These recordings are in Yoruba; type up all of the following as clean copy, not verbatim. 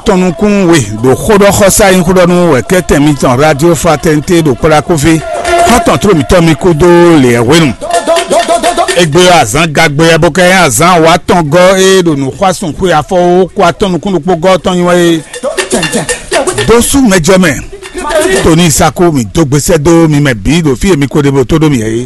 Tonukun we do khodo khosa in khodo nu we kete mi ton radio fraternité do kola kofi hoton tro mi to mi kodo le wenu egbe azan gagbe aboke azan wa ton go e do nu kwasun ku afo kwa tonukun po go ton yin we dosu mejomen toni sako mi do gbese do mi me bi do fi mi ko de bo to do mi e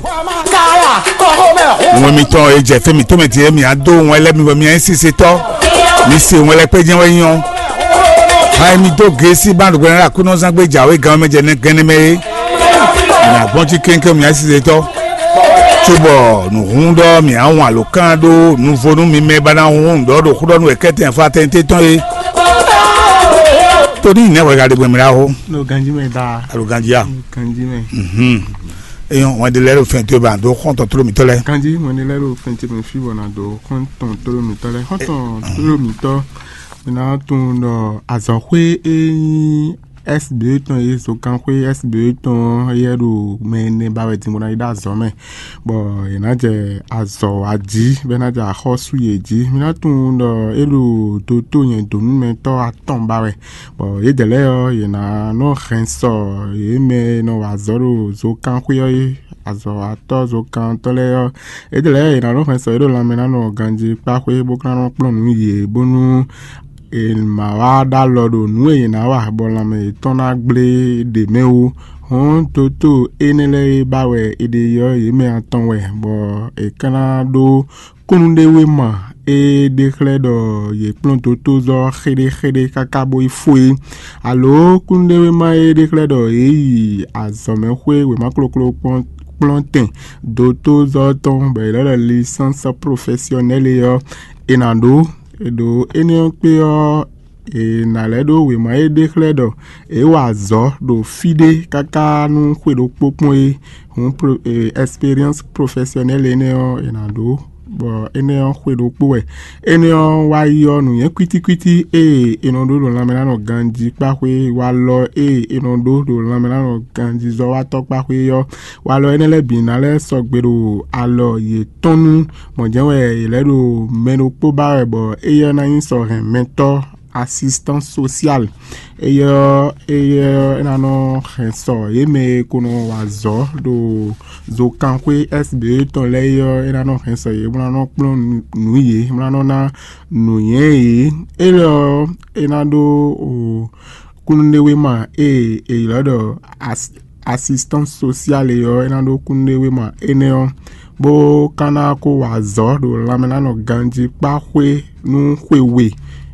wọ́n mi ton eje fe mi to me ti mi ado wọ́n ele mi wo mi en sise to mi se wọ́n le pe je wọ́n yan ai mi do gesi bandu gwenra kuno zangbe jawe gan meje ne geneme na bonti kenke mi asise to tubo nu hundo mi awon alokando nu fonu mi me bana hundo do kudo nu ekete fa tente ton e to ni ne we ga de gbemira ho no ganji me da alo ganji ya ganji me eyon won de lero fente ba do konton tolo mi tole ganji won de lero fente me fi bona do konton tolo mi tole konton tolo mi to na tun do azokwe SB ton yeso kan kwe SB ton yero mene bawe ti mona ida azome bo ina je azo aji bena ja khosu yeji mina tun do elu toto yen do me to aton bawe bo ye dele yo ina no khenso ye me no azoro zo kan kwe azo ato zo kan tole yo e dele ina no khenso elo la mena no ganji pa kwe bo kan no plon ye bonu il mawada lodo nuwe na wa bola me tona gble de mewu hon toto enele bawe ide yo yeme atonwe bo e kanado kunde we ma e dekle do ye plon toto zo khede kakabo ifui allo kunde we ma e dekle do e azome khwe we makloklo plantain doto zo ton be la licence professionnelle yo enando edo enion pe o na ledo we ma e dekledo e wa zo do fide kaka nu kwedo popon experience professionnelle enio enado bo enio kwedo po enio wa yo nu yen kwiti enodo do lamela no ganji pa kwe wa lo enodo do lamela no ganji zo wa to pa kwe yo wa lo enele binale sogbero alo ye tonu mo jewe iledo meno po ba bo eyo na yin so ren mentor assistance sociale eyo na no so ye me kuno wa zo do zo kan kwe SB ton le yo na no so ye mo no plon nuye mo no na nuye elo na do kunde we ma lodo assistance sociale yo na do kunde we ma eneo bo kana ko wa zo do lamena no ganji pa kwe nu kwewe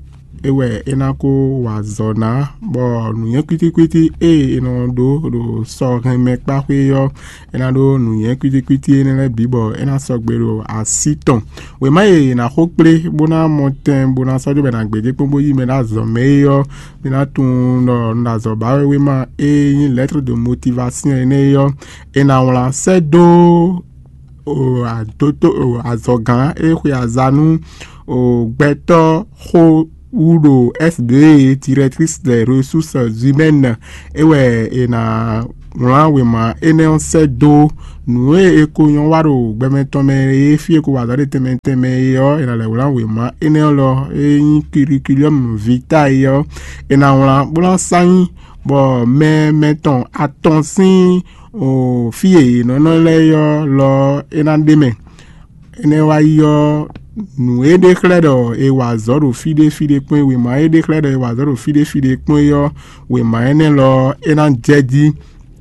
ewe enako wazona bo nuye kwiti eno do so me pa kwe yo enado nuye kwiti enele bibo ena sogbero asiton we mai na hokple bona moten bona sajo be na gbeje pombo yi me na zo me yo na tun no na zo ba we ma yin lettre de motivation ene yo ena wala sedo o adoto azogan e kwe azanu o gbeto ho Udo SB directrice des ressources humaines ewe ena nwa ma ene sedo nu ekonyon waro gbemeton me fi ko wa dare tementeme yo ena le we ma ene lo curriculum vitae yo ena wala bulan san bo me meton attention o fie no le yo lo ena deme ene wa yo nu e declare e wa zoro fide point we ma e declare e wa zoro fide point yo we ma ene lo ena jeji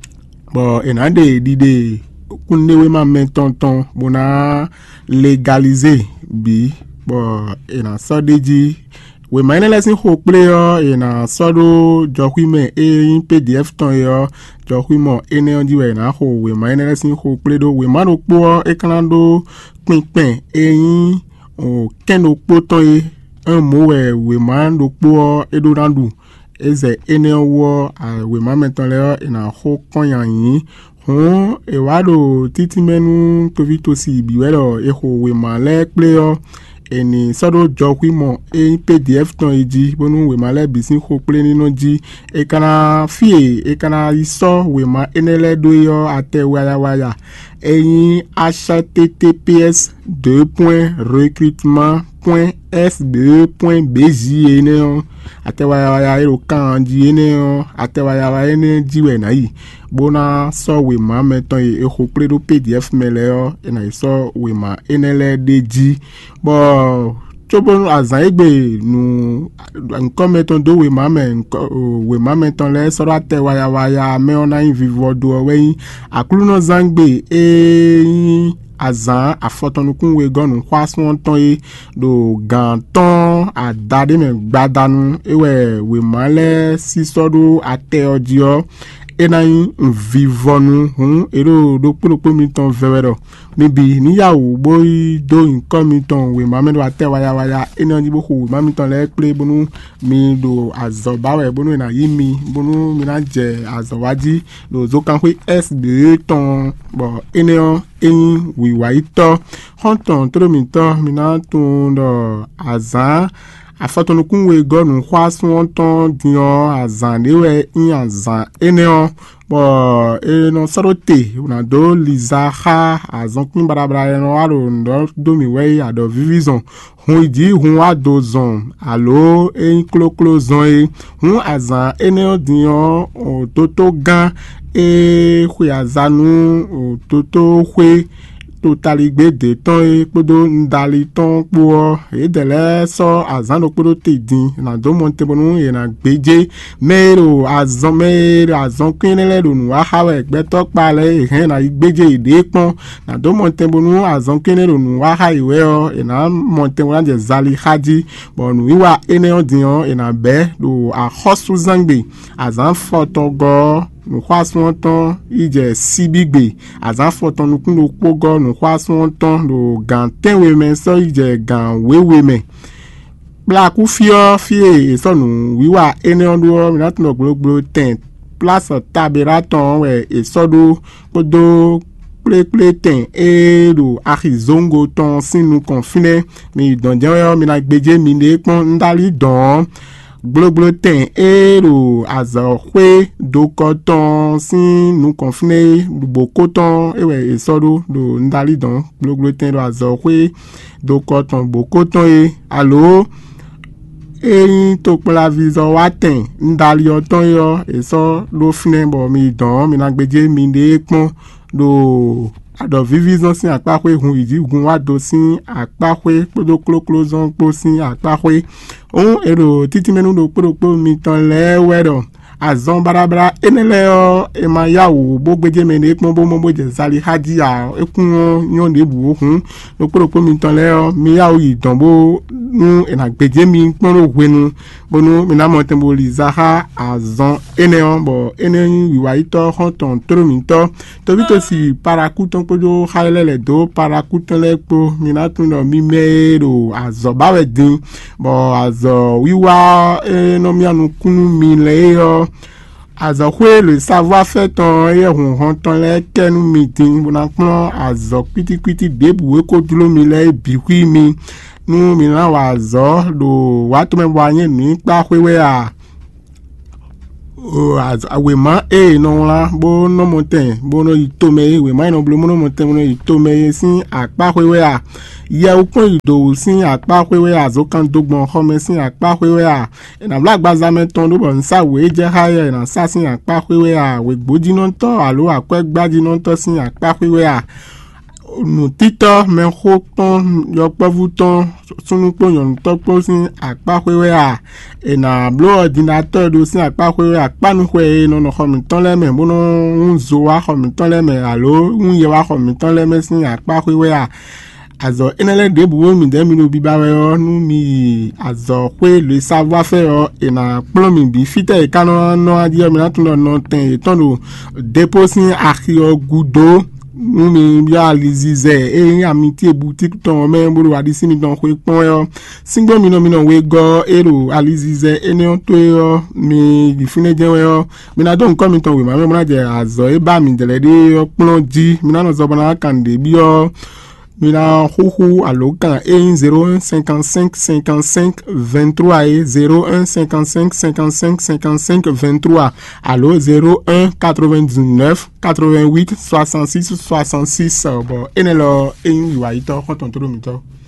bo ena de dide kunne we ma mentonton bona legaliser bi bo ena so deji we ma ene lesin ho play yo ena so do jokume in PDF ton yo jokumo ene on di we na ho we ma ene lesin ho play do we ma do po e kanando pinpin eyin o keno poto e un mo we man do po edorandu eze ene wo we man meton le ina ho konyan yin hon e wado titi menu to vito si biwelo e ho we man le player eni sodo jokwimo e PDF ton eji bonu we man le bisin ho play ninu ji e kana fie e kana iso we man enele do yo ate waya https://recrutement.sbe.bj ne atewaya ero kan di ne atewaya ne jiwe na yi bona so we ma meton e ho predo pdf mele na so we ma enele deji bo tobo azaigbe nu nkan meton do we ma meton le so atewaya me ona in vivo do we akuluno zangbe azan afotonukun we gonu kwasun ton e do ganton adade me gbadanu ewe we male sisodo ate odio enayin vivonu hun ero do polopo mi ton vewero níbi níyàwó boy do nǹkan mi ton we ma me do ate waya ena ni boko ma mi ton le pe bonu mi do azobawe bonu na yimi bonu mi na je azowaji do zokan pe sbe ton bo eneon eyin wiwa ito honton tro mi ton mi na tun do azan afotonukun we gonu kwasun ton dion azan lewe in azan eneon bo no sarote una do lizaha azonkin barabara no aro ndo do mi we ado vivison hun idi hun adozon alo en kloklo zon hun azan eneon dion toto gan kwe azanu toto kwe totaligbe de ton e podo ndali ton po e dele so azan podo te din na do monte bonu e na gbeje mero azon kinele do nu ahawe egbe to pale e na gbeje ide pon na do monte bonu azon kinele nu aha iwe o e na monte won je zali haji bonu iwa ene odion e na be do a hosu zangbe azan fotogo nu kwasun ton ije sibigbe azan foton nukun lo pogo nu kwasun ton lo ganten we men so ije gan wewe men blaku fio fie so nu wiwa ene ondo mi lati no gbogbo ten place taberaton we esodo podo ple ten do arizongo ton sinu confine mi donje mi na gbeje mi le pon ndali don globlo ten ero azokwe dokoton sin nu confine bokoton ewe esodo do ndali don globlo ten do azokwe dokoton bokoton allo eyin to pla viso wa ten ndali oton yo eso lo fine bo mi don mi na gbeje mi de pon do ado vivison sin apahwe hun idi gun wa do sin apahwe podo clozon po sin apahwe on ero titi menu do podo mi ton le wedo azon barabara enele o e ma yawo bo gbeje me ne pon bo mo je sali haji a ekun yon de bu hun do podo mi ton le o mi yawo idon bo nu e na gbeje mi pon ro wenu bonu mi na mo tembo lizaha azon eneon bo enen wiwa ito honton tro mi to bi to si parakuton podo hailele do parakuton le po mi na tun no mi mero azo bawe din bo azo wiwa no mi anu kunu mi le yo azokwe le savoir faire ton e hon ton le kenu meeting bona plan azok kwiti debu we ko dulo mi le biwi mi nu mi na wa zo do wa to me wa yin ni pa kwewe a we ma no la bo no moten bo no ito me we ma no blo no moten no ito me sin apa kwewe a ye ukun ido sin apa kwewe a zo kan dogbon ho me sin apa kwewe a na black baza me ton do bon sa we je higher na sa sin apa kwewe a we gboji no to alo akwe gbaji no to sin apa kwewe a nu tito me hoton yo pavuton sunu po yon to po sin apa kwewe a na blo ordinateur do sin apa kwewe a panu kwe no homi ton le me bono unzo wa homi ton le me alo unye wa homi ton le me sin apa kwewe a azo enele de bu mi de mi no bi ba we nu mi azo kwe le savoir faire na plomi bi fite kanu no adi mi na tun no ten ton do deposit akio gudo mi bia lizize amitié boutique ton men buru adisi mi don kwe pon yo singbo mi no we go ero alizize ene to yo mi difine je yo mi na don come ton we ma je azo e ba mi dele de plonji mi na no zo bana kan de bi yo Mina Hoho Alokan 01 55 55 23 et 01 55 55 55 23. Allo 01 99 88 66 66. Bon, et là, et il y a quand on trouve